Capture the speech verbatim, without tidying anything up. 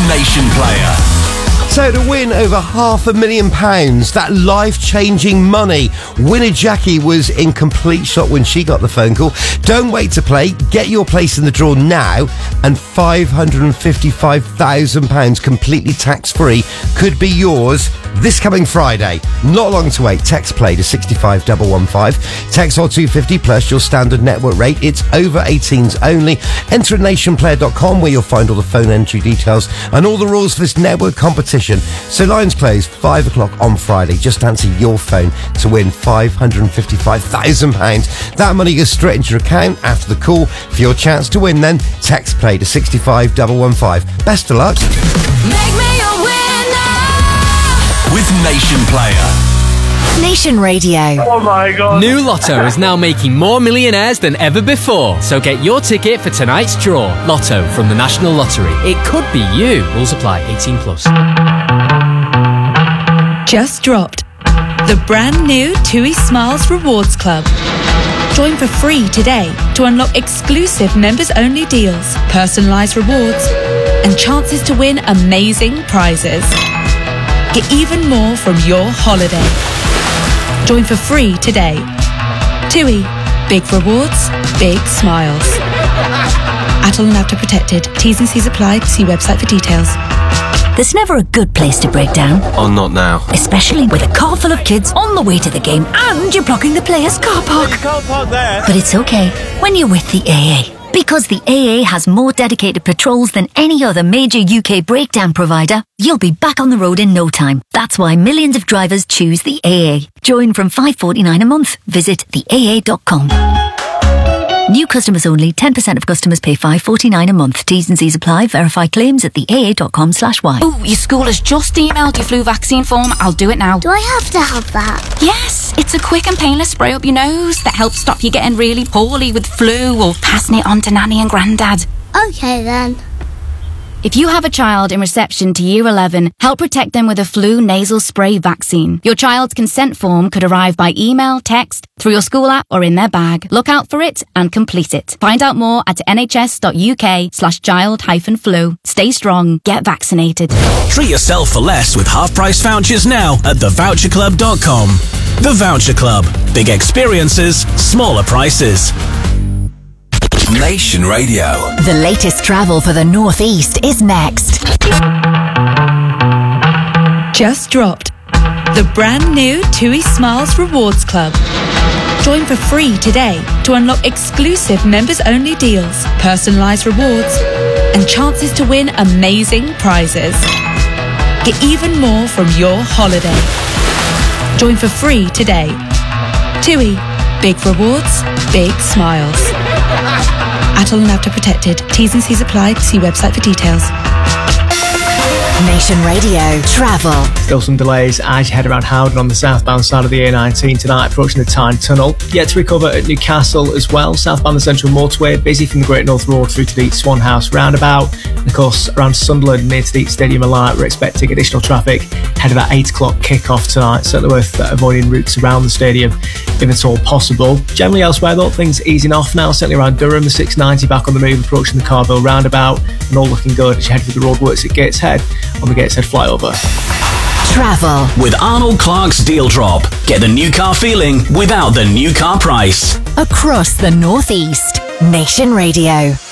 Nation Player. So to win over half a million pounds, that life-changing money, winner Jackie was in complete shock when she got the phone call. Don't wait to play. Get your place in the draw now, and five hundred fifty-five thousand pounds completely tax-free could be yours this coming Friday. Not long to wait. Text play to six five one one five. Text or two fifty plus your standard network rate. It's over eighteens only. Enter at nation player dot com where you'll find all the phone entry details and all the rules for this network competition. So lines close five o'clock on Friday. Just answer your phone to win five hundred fifty-five thousand pounds. That money goes straight into your account after the call. For your chance to win then, text play to six five one one five. Best of luck. Make me a winner with Nation Player. Nation Radio. Oh my God. New Lotto is now making more millionaires than ever before. So get your ticket for tonight's draw. Lotto from the National Lottery. It could be you. Rules apply. eighteen plus. Just dropped. The brand new TUI Smiles Rewards Club. Join for free today to unlock exclusive members-only deals, personalised rewards, and chances to win amazing prizes. Get even more from your holiday. Join for free today. TUI. Big rewards, big smiles. Atoll and After Protected. T's and C's apply. See website for details. There's never a good place to break down. Oh, not now. Especially with a car full of kids on the way to the game and you're blocking the players' car park. You can't park there. But it's okay when you're with the A A. Because the A A has more dedicated patrols than any other major U K breakdown provider, you'll be back on the road in no time. That's why millions of drivers choose the A A. Join from five pounds forty-nine a month. Visit the A A dot com. New customers only. ten percent of customers pay five pounds forty-nine a month. T's and C's apply. Verify claims at the A A dot com slash Y. Oh, your school has just emailed your flu vaccine form. I'll do it now. Do I have to have that? Yes, it's a quick and painless spray up your nose that helps stop you getting really poorly with flu or passing it on to Nanny and Grandad. Okay then. If you have a child in reception to Year eleven, help protect them with a flu nasal spray vaccine. Your child's consent form could arrive by email, text, through your school app or in their bag. Look out for it and complete it. Find out more at nhs.uk slash child hyphen flu. Stay strong. Get vaccinated. Treat yourself for less with half-price vouchers now at the voucher club dot com. The Voucher Club. Big experiences, smaller prices. Nation Radio. The latest travel for the North East is next. Just dropped. The brand new TUI Smiles Rewards Club. Join for free today to unlock exclusive members-only deals, personalised rewards, and chances to win amazing prizes. Get even more from your holiday. Join for free today. TUI. Big rewards, big smiles. Atoll and After Protected. T's and C's apply. See website for details. Nation Radio Travel. Still some delays as you head around Howden on the southbound side of the A nineteen tonight, approaching the Tyne Tunnel. Yet to recover at Newcastle as well. Southbound the Central Motorway, busy from the Great North Road through to the Swan House roundabout. And of course, around Sunderland, near to the Stadium of Light, we're expecting additional traffic ahead of that eight o'clock kick-off tonight. Certainly worth avoiding routes around the stadium if it's all possible. Generally elsewhere though, things easing off now, certainly around Durham, the six ninety back on the move, approaching the Carville roundabout, and all looking good as you head through the roadworks at Gateshead on the Gateshead flyover. Travel with Arnold Clark's Deal Drop. Get the new car feeling without the new car price. Across the North East. Nation Radio.